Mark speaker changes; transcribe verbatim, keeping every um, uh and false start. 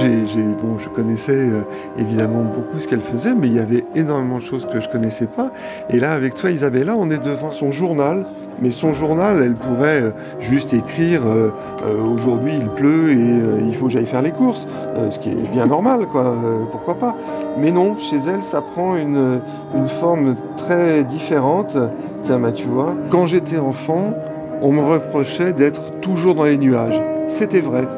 Speaker 1: j'ai, j'ai, bon, je connaissais euh, évidemment beaucoup ce qu'elle faisait, mais il y avait énormément de choses que je connaissais pas. Et là, avec toi, Isabella, on est devant son journal. Mais son journal, elle pourrait euh, juste écrire euh, euh, aujourd'hui il pleut et euh, il faut que j'aille faire les courses, euh, ce qui est bien normal, quoi. Euh, pourquoi pas. Mais non, chez elle, ça prend une, une forme très différente. Tiens, bah, tu vois, quand j'étais enfant, on me reprochait d'être toujours dans les nuages. C'était vrai.